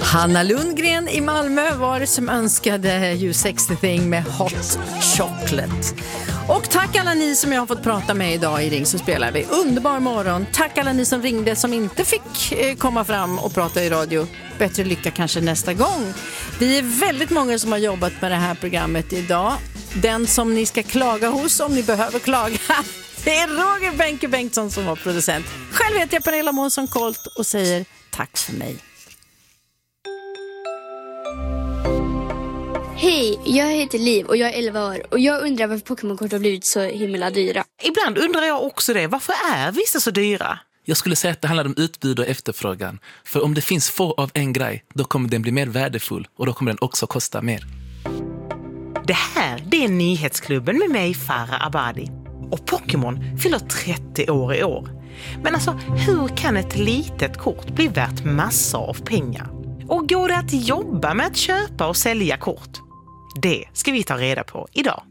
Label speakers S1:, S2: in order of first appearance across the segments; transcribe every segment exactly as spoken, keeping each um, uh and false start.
S1: Hanna Lundgren i Malmö var det som önskade You Sexy Thing med Hot Chocolate. Och tack alla ni som jag har fått prata med idag i Ring så spelar vi. Underbar morgon. Tack alla ni som ringde som inte fick komma fram och prata i radio. Bättre lycka kanske nästa gång. Vi är väldigt många som har jobbat med det här programmet idag. Den som ni ska klaga hos om ni behöver klaga, det är Roger Benke Bengtsson som var producent. Själv heter jag Pernilla Månsson Colt och säger tack för mig.
S2: Hej, jag heter Liv och jag är elva år och jag undrar varför Pokémon-kort har blivit så himla dyra.
S3: Ibland undrar jag också det. Varför är vissa så dyra?
S4: Jag skulle säga att det handlar om utbud och efterfrågan. För om det finns få av en grej, då kommer den bli mer värdefull och då kommer den också kosta mer.
S3: Det här, det är Nyhetsklubben med mig, Farah Abadi. Och Pokémon fyller trettio år i år. Men alltså, hur kan ett litet kort bli värt massor av pengar? Och går det att jobba med att köpa och sälja kort? Det ska vi ta reda på idag.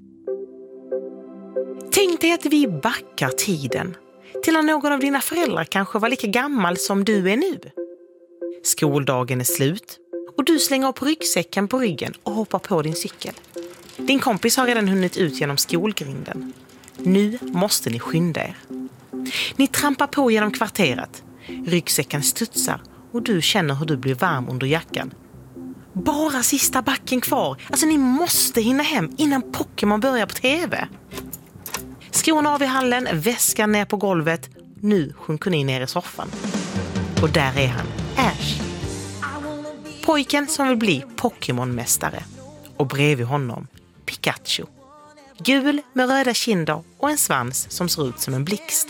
S3: Tänk dig att vi backar tiden till när någon av dina föräldrar kanske var lika gammal som du är nu. Skoldagen är slut och du slänger upp ryggsäcken på ryggen och hoppar på din cykel. Din kompis har redan hunnit ut genom skolgrinden. Nu måste ni skynda er. Ni trampar på genom kvarteret. Ryggsäcken studsar och du känner hur du blir varm under jackan. Bara sista backen kvar. Alltså ni måste hinna hem innan Pokémon börjar på tv. Skorna av i hallen, väskan ner på golvet. Nu sjunker ni ner i soffan. Och där är han, Ash. Pojken som vill bli Pokémon-mästare. Och bredvid honom, Pikachu. Gul med röda kinder och en svans som ser ut som en blixt.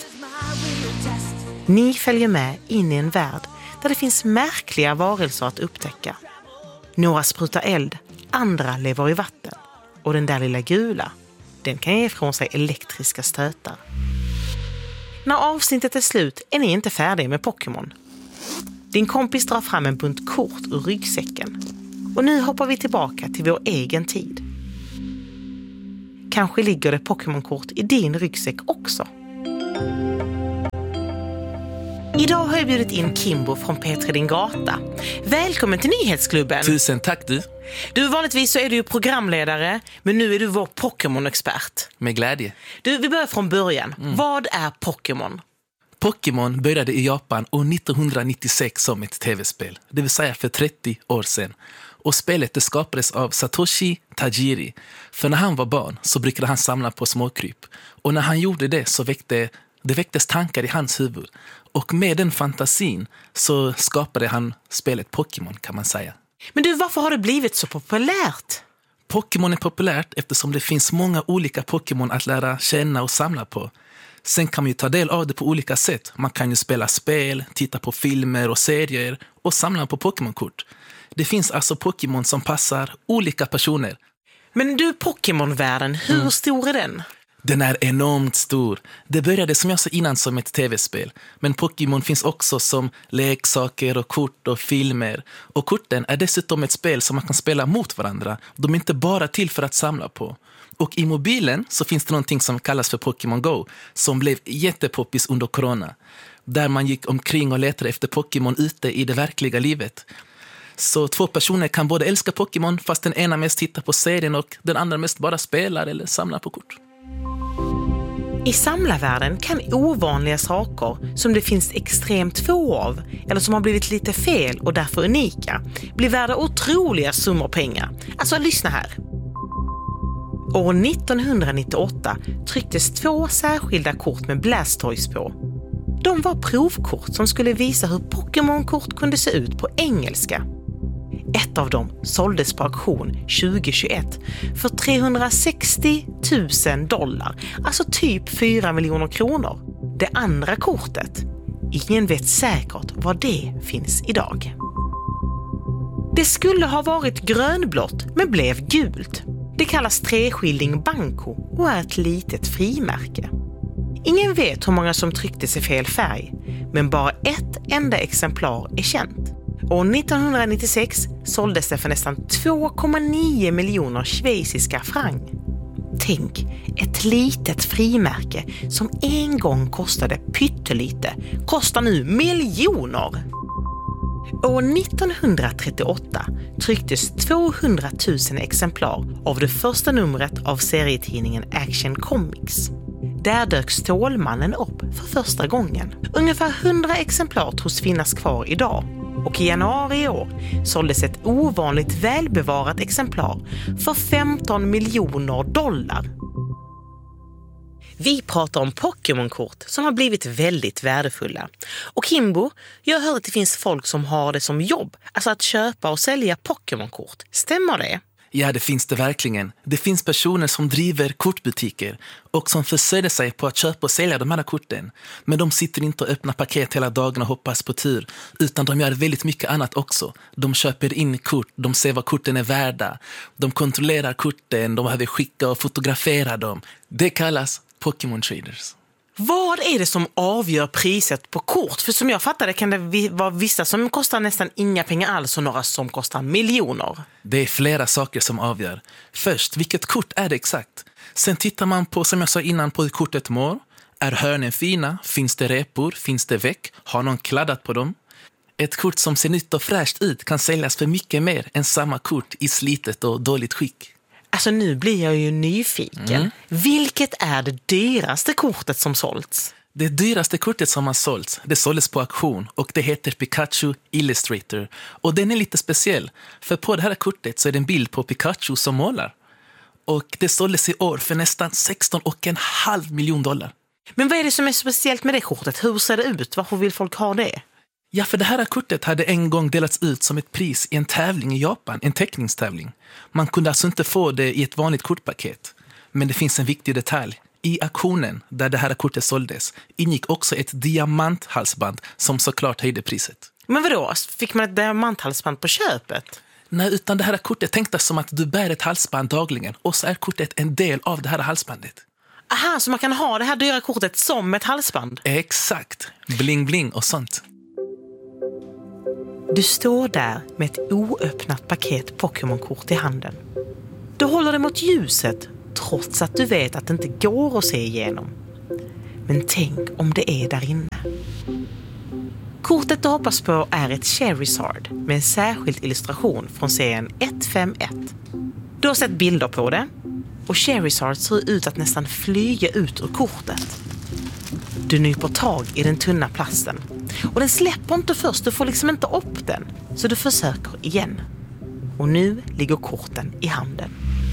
S3: Ni följer med in i en värld där det finns märkliga varelser att upptäcka. Några sprutar eld, andra lever i vatten. Och den där lilla gula, den kan ge ifrån sig elektriska stötar. När avsnittet är slut är ni inte färdiga med Pokémon. Din kompis drar fram en bunt kort ur ryggsäcken. Och nu hoppar vi tillbaka till vår egen tid. Kanske ligger det Pokémon-kort i din ryggsäck också. Idag har jag bjudit in Kimbo från P tre Din Gata. Välkommen till Nyhetsklubben.
S4: Tusen tack du.
S3: Du, vanligtvis så är du ju programledare, men nu är du vår Pokémon-expert.
S4: Med glädje.
S3: Du, vi börjar från början. Mm. Vad är Pokémon?
S4: Pokémon började i Japan år nittonhundranittiosex som ett tv-spel. Det vill säga för trettio år sedan. Och spelet det skapades av Satoshi Tajiri. För när han var barn så brukade han samla på småkryp. Och när han gjorde det så väckte, det väcktes tankar i hans huvud. Och med den fantasin så skapade han spelet Pokémon kan man säga.
S3: Men du, varför har det blivit så populärt?
S4: Pokémon är populärt eftersom det finns många olika Pokémon att lära känna och samla på. Sen kan man ju ta del av det på olika sätt. Man kan ju spela spel, titta på filmer och serier och samla på Pokémon-kort. Det finns alltså Pokémon som passar olika personer.
S3: Men du, Pokémon-världen, hur mm. stor är den?
S4: Den är enormt stor. Det började som jag sa innan som ett tv-spel. Men Pokémon finns också som leksaker och kort och filmer. Och korten är dessutom ett spel som man kan spela mot varandra. De är inte bara till för att samla på. Och i mobilen så finns det någonting som kallas för Pokémon Go. Som blev jättepoppis under corona. Där man gick omkring och letade efter Pokémon ute i det verkliga livet. Så två personer kan både älska Pokémon fast den ena mest tittar på serien och den andra mest bara spelar eller samlar på kort.
S3: I samlarvärlden kan ovanliga saker som det finns extremt få av eller som har blivit lite fel och därför unika bli värda otroliga summor pengar. Alltså lyssna här. År nittonhundranittioåtta trycktes två särskilda kort med Blastoise på. De var provkort som skulle visa hur Pokémon-kort kunde se ut på engelska. Ett av dem såldes på auktion tjugohundratjugoett för trehundrasextio tusen dollar, alltså typ fyra miljoner kronor. Det andra kortet, ingen vet säkert var det finns idag. Det skulle ha varit grönblått men blev gult. Det kallas treskilling Banco och är ett litet frimärke. Ingen vet hur många som trycktes i fel färg, men bara ett enda exemplar är känt. År nittonhundranittiosex såldes det för nästan två komma nio miljoner schweiziska franc. Tänk, ett litet frimärke som en gång kostade pyttelite kostar nu miljoner. År nittonhundratrettioåtta trycktes tvåhundratusen exemplar av det första numret av serietidningen Action Comics. Där dök Stålmannen upp för första gången. Ungefär hundra exemplar tros finnas kvar idag. Och i januari i år såldes ett ovanligt välbevarat exemplar för femton miljoner dollar. Vi pratar om Pokémon-kort som har blivit väldigt värdefulla. Och Kimbo, jag hör att det finns folk som har det som jobb, alltså att köpa och sälja Pokémon-kort. Stämmer det?
S4: Ja, det finns det verkligen. Det finns personer som driver kortbutiker och som försörjer sig på att köpa och sälja de här korten. Men de sitter inte och öppnar paket hela dagen och hoppas på tur, utan de gör väldigt mycket annat också. De köper in kort, de ser vad korten är värda, de kontrollerar korten, de behöver skicka och fotografera dem. Det kallas Pokémon traders.
S3: Vad är det som avgör priset på kort? För som jag fattar det kan det vara vissa som kostar nästan inga pengar alls och några som kostar miljoner.
S4: Det är flera saker som avgör. Först, vilket kort är det exakt? Sen tittar man på, som jag sa innan, på hur kortet mår. Är hörnen fina? Finns det repor? Finns det väck? Har någon kladdat på dem? Ett kort som ser nytt och fräscht ut kan säljas för mycket mer än samma kort i slitet och dåligt skick.
S3: Alltså nu blir jag ju nyfiken. Mm. Vilket är det dyraste kortet som sålts?
S4: Det dyraste kortet som har sålts, det såldes på auktion och det heter Pikachu Illustrator. Och den är lite speciell, för på det här kortet så är det en bild på Pikachu som målar. Och det såldes i år för nästan sexton och en halv miljon dollar.
S3: Men vad är det som är speciellt med det kortet? Hur ser det ut? Varför vill folk ha det?
S4: Ja, för det här kortet hade en gång delats ut som ett pris i en tävling i Japan, en teckningstävling. Man kunde alltså inte få det i ett vanligt kortpaket. Men det finns en viktig detalj. I auktionen där det här kortet såldes ingick också ett diamanthalsband som såklart höjde priset.
S3: Men vadå? Fick man ett diamanthalsband på köpet?
S4: Nej, utan det här kortet tänktes som att du bär ett halsband dagligen och så är kortet en del av det här halsbandet.
S3: Aha, så man kan ha det här dyra kortet som ett halsband?
S4: Exakt. Bling bling och sånt.
S3: Du står där med ett oöppnat paket Pokémon-kort i handen. Du håller det mot ljuset trots att du vet att det inte går att se igenom. Men tänk om det är där inne. Kortet du hoppas på är ett Charizard med en särskild illustration från serien ett fem ett. Du har sett bilder på det och Charizard ser ut att nästan flyga ut ur kortet. Du nyper tag i den tunna plasten och den släpper inte först, du får liksom inte upp den. Så du försöker igen. Och nu ligger korten i handen.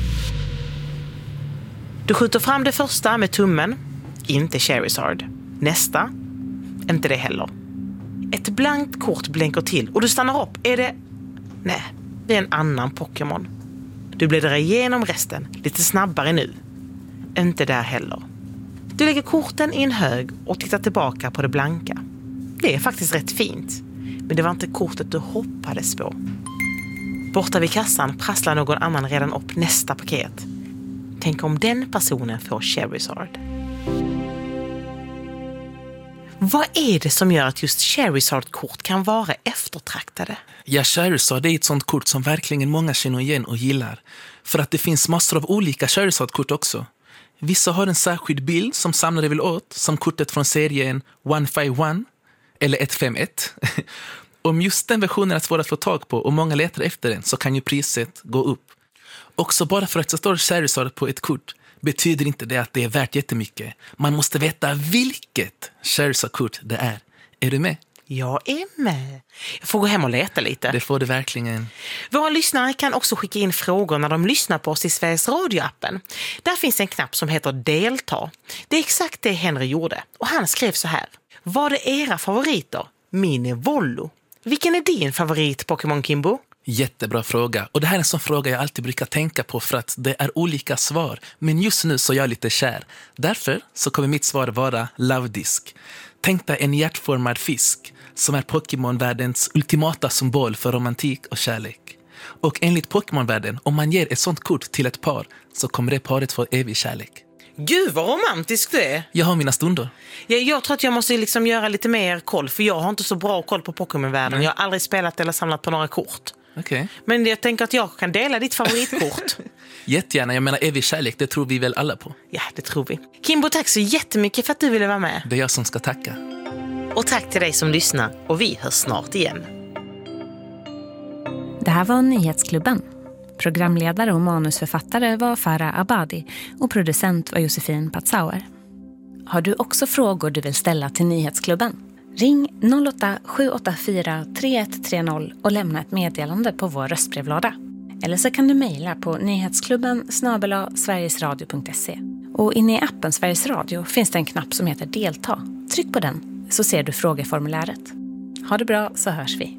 S3: Du skjuter fram det första med tummen, inte Charizard. Nästa, inte det heller. Ett blankt kort blänker till och du stannar upp. Är det... Nej, det är en annan Pokémon. Du bläddrar igenom resten, lite snabbare nu. Inte där heller. Du lägger korten i en hög och tittar tillbaka på det blanka. Det är faktiskt rätt fint, men det var inte kortet du hoppades på. Borta vid kassan prasslar någon annan redan upp nästa paket. Tänk om den personen får Charizard. Vad är det som gör att just Charizard-kort kan vara eftertraktade?
S4: Ja, Charizard är ett sånt kort som verkligen många känner igen och gillar. För att det finns massor av olika Charizard-kort också. Vissa har en särskild bild som samlare vill åt, som kortet från serien ett fem ett eller ett fem ett. Om just den versionen är svår att få tag på och många letar efter den så kan ju priset gå upp. Också bara för att det står Charizard på ett kort betyder inte det att det är värt jättemycket. Man måste veta vilket Charizard-kort det är. Är du med?
S3: Jag är med. Jag får gå hem och leta lite.
S4: Det får du verkligen.
S3: Våra lyssnare kan också skicka in frågor när de lyssnar på oss i Sveriges Radio-appen. Där finns en knapp som heter Delta. Det är exakt det Henry gjorde. Och han skrev så här. Vad är era favoriter? Min är Vollo. Vilken är din favorit, Pokémon Kimbo?
S4: Jättebra fråga. Och det här är en sån fråga jag alltid brukar tänka på för att det är olika svar. Men just nu så är jag lite kär. Därför så kommer mitt svar vara Love-disk. Tänk dig en hjärtformad fisk som är Pokémon-världens ultimata symbol för romantik och kärlek. Och enligt Pokémon-världen, om man ger ett sånt kort till ett par så kommer det paret få evig kärlek.
S3: Gud vad romantiskt det är.
S4: Jag har mina stunder.
S3: Jag, jag tror att jag måste liksom göra lite mer koll, för jag har inte så bra koll på Pokémon-världen. Mm. Jag har aldrig spelat eller samlat på några kort.
S4: Okay.
S3: Men jag tänker att jag kan dela ditt favoritkort.
S4: Jättegärna, jag menar evig kärlek, det tror vi väl alla på.
S3: Ja, det tror vi. Kimbo, tack så jättemycket för att du ville vara med.
S4: Det är jag som ska tacka.
S3: Och tack till dig som lyssnar, och vi hörs snart igen.
S5: Det här var Nyhetsklubben. Programledare och manusförfattare var Farah Abadi och producent var Josefin Patzauer. Har du också frågor du vill ställa till Nyhetsklubben? Ring noll åtta sju åtta fyra tre ett tre noll och lämna ett meddelande på vår röstbrevlåda. Eller så kan du mejla på nyhetsklubben snabel-a sverigesradio punkt se. Och inne i appen Sveriges Radio finns det en knapp som heter Delta. Tryck på den så ser du frågeformuläret. Ha det bra så hörs vi.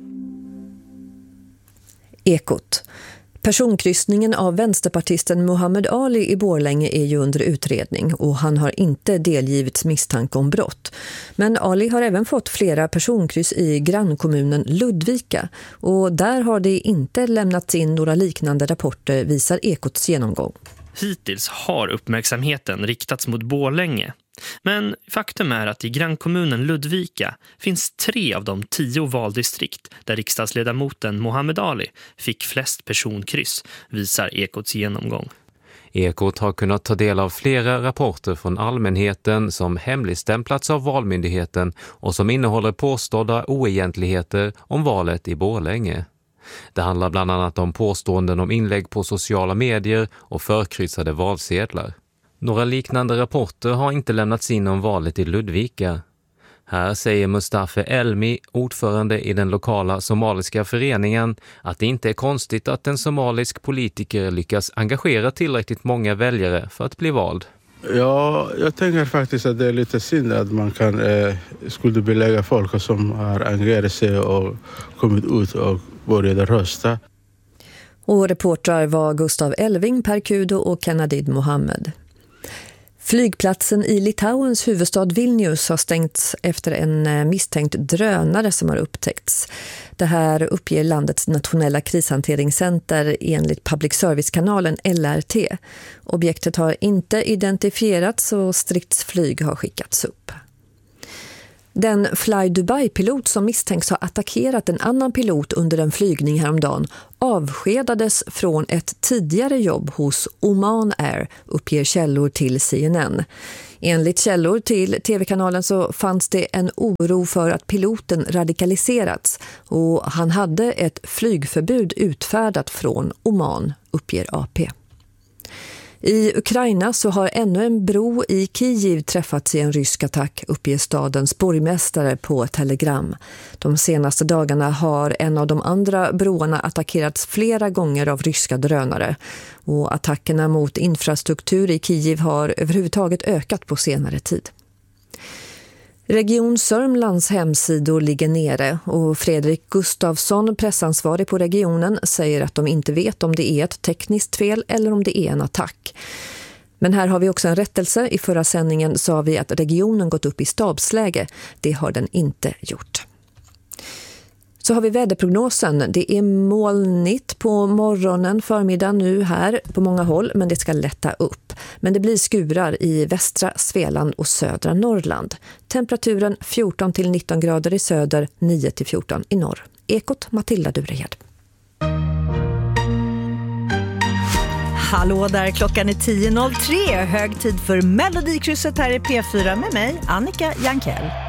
S6: Ekot. Personkryssningen av vänsterpartisten Muhammad Ali i Borlänge är ju under utredning och han har inte delgivits misstanke om brott. Men Ali har även fått flera personkryss i grannkommunen Ludvika och där har det inte lämnats in några liknande rapporter, visar Ekots genomgång.
S7: Hittills har uppmärksamheten riktats mot Borlänge. Men faktum är att i grannkommunen Ludvika finns tre av de tio valdistrikt där riksdagsledamoten Muhammad Ali fick flest personkryss, visar Ekots genomgång.
S8: Ekot har kunnat ta del av flera rapporter från allmänheten som hemligstämplats av Valmyndigheten och som innehåller påstådda oegentligheter om valet i Borlänge. Det handlar bland annat om påståenden om inlägg på sociala medier och förkryssade valsedlar. Några liknande rapporter har inte lämnats in om valet i Ludvika. Här säger Mustafa Elmi, ordförande i den lokala somaliska föreningen, att det inte är konstigt att en somalisk politiker lyckas engagera tillräckligt många väljare för att bli vald.
S9: Ja, jag tänker faktiskt att det är lite synd att man kan eh, skuldbelägga folk som har engagerat sig och kommit ut och började rösta.
S6: Och reportrar var Gustav Elving, Per Kudo och Kennadid Mohammed. Flygplatsen i Litauens huvudstad Vilnius har stängts efter en misstänkt drönare som har upptäckts. Det här uppger landets nationella krishanteringscenter enligt public service-kanalen L R T. Objektet har inte identifierats och stridsflyg har skickats upp. Den Fly Dubai-pilot som misstänks ha attackerat en annan pilot under en flygning häromdagen avskedades från ett tidigare jobb hos Oman Air, uppger källor till C N N. Enligt källor till tv-kanalen så fanns det en oro för att piloten radikaliserats och han hade ett flygförbud utfärdat från Oman, uppger A P. I Ukraina så har ännu en bro i Kiev träffats i en rysk attack, uppger stadens borgmästare på Telegram. De senaste dagarna har en av de andra broarna attackerats flera gånger av ryska drönare. Och attackerna mot infrastruktur i Kiev har överhuvudtaget ökat på senare tid. Region Sörmlands hemsidor ligger nere och Fredrik Gustafsson, pressansvarig på regionen, säger att de inte vet om det är ett tekniskt fel eller om det är en attack. Men här har vi också en rättelse. I förra sändningen sa vi att regionen gått upp i stabsläge. Det har den inte gjort. Så har vi väderprognosen. Det är molnigt på morgonen, förmiddag nu här på många håll, men det ska lätta upp. Men det blir skurar i västra Svealand och södra Norrland. Temperaturen fjorton till nitton grader i söder, nio till fjorton i norr. Ekot, Matilda Durehed.
S10: Hallå där, klockan är tio noll tre. Hög tid för Melodikrysset här i P fyra med mig, Annika Jankell.